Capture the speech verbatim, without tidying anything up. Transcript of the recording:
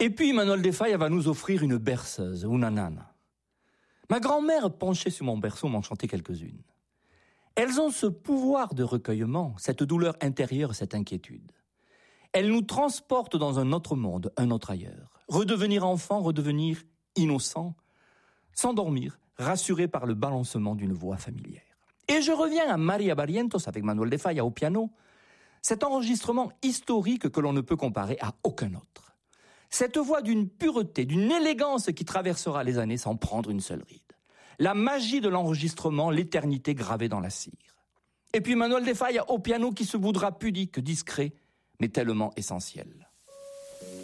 Et puis Manuel de Falla va nous offrir une berceuse, una nana. Ma grand-mère penchée sur mon berceau m'en chantait quelques-unes. Elles ont ce pouvoir de recueillement, cette douleur intérieure, cette inquiétude. Elles nous transportent dans un autre monde, un autre ailleurs. Redevenir enfant, redevenir innocent, s'endormir, rassuré par le balancement d'une voix familière. Et je reviens à Maria Barrientos avec Manuel de Falla au piano, cet enregistrement historique que l'on ne peut comparer à aucun autre. Cette voix d'une pureté, d'une élégance qui traversera les années sans prendre une seule ride. La magie de l'enregistrement, l'éternité gravée dans la cire. Et puis Manuel de Falla au piano qui se voudra pudique, discret, mais tellement essentiel.